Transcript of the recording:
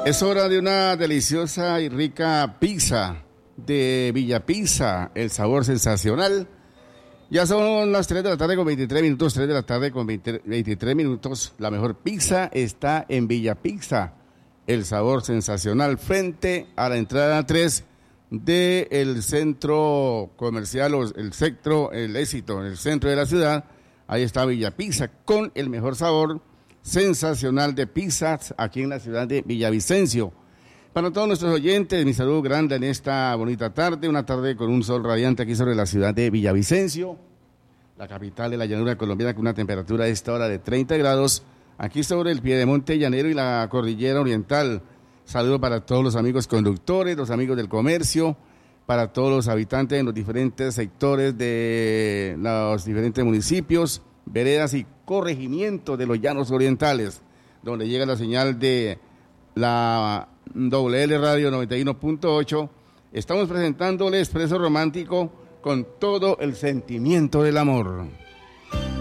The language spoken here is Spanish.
Es hora de una deliciosa y rica pizza de Villa Pizza, el sabor sensacional. Ya son las 3 de la tarde con 23 minutos, 3 de la tarde con 23 minutos. La mejor pizza está en Villa Pizza, el sabor sensacional, frente a la entrada 3 del centro comercial, o el centro, el Éxito, en el centro de la ciudad. Ahí está Villa Pizza, con el mejor sabor sensacional de pizzas aquí en la ciudad de Villavicencio. Para todos nuestros oyentes, mi saludo grande en esta bonita tarde, una tarde con un sol radiante aquí sobre la ciudad de Villavicencio, la capital de la llanura colombiana, con una temperatura a esta hora de 30 grados, aquí sobre el piedemonte llanero y la cordillera oriental. Saludo para todos los amigos conductores, los amigos del comercio, para todos los habitantes en los diferentes sectores de los diferentes municipios, veredas y corregimientos de los llanos orientales, donde llega la señal de la WL Radio 91.8. Estamos presentándole Expreso Romántico con todo el sentimiento del amor.